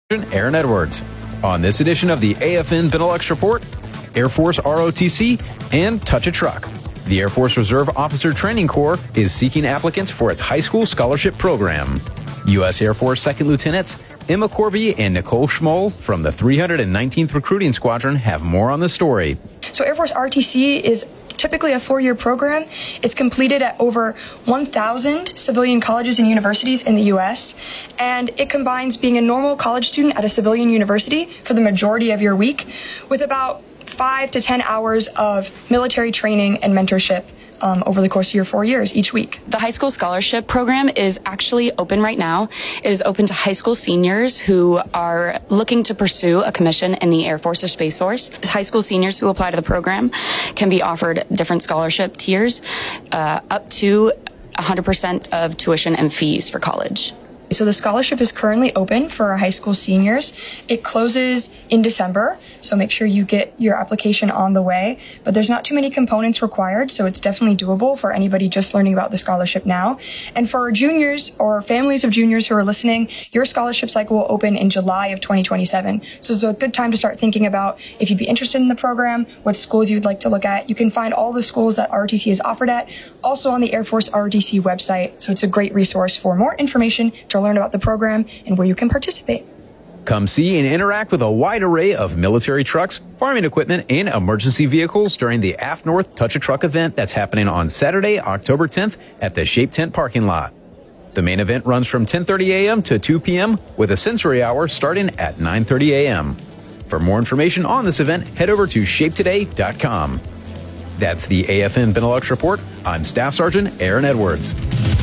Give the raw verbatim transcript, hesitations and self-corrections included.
Aaron Edwards. On this edition of the A F N Benelux Report, Air Force R O T C and Touch a Truck. The Air Force Reserve Officer Training Corps is seeking applicants for its high school scholarship program. U S Air Force Second Lieutenants Emma Corby and Nicole Schmoll from the three hundred nineteenth Recruiting Squadron have more on the story. So Air Force R O T C is typically a four-year program. It's completed at over one thousand civilian colleges and universities in the U S, and it combines being a normal college student at a civilian university for the majority of your week with about five to ten hours of military training and mentorship Um, over the course of your four years each week. The high school scholarship program is actually open right now. It is open to high school seniors who are looking to pursue a commission in the Air Force or Space Force. High school seniors who apply to the program can be offered different scholarship tiers, uh, up to one hundred percent of tuition and fees for college. So the scholarship is currently open for our high school seniors. It closes in December, so make sure you get your application on the way. But there's not too many components required, so it's definitely doable for anybody just learning about the scholarship now. And for our juniors or families of juniors who are listening, your scholarship cycle will open in July of twenty twenty-seven. So it's a good time to start thinking about if you'd be interested in the program, what schools you'd like to look at. You can find all the schools that R O T C is offered at, also on the Air Force R O T C website. So it's a great resource for more information to learn about the program and where you can participate. Come see and interact with a wide array of military trucks, farming equipment, and emergency vehicles during the A F North Touch a Truck event that's happening on Saturday, October tenth at the Shape Tent parking lot. The main event runs from ten thirty a.m. to two p.m. with a sensory hour starting at nine thirty a.m. For more information on this event, head over to shape today dot com. That's the A F N Benelux Report. I'm Staff Sergeant Aaron Edwards.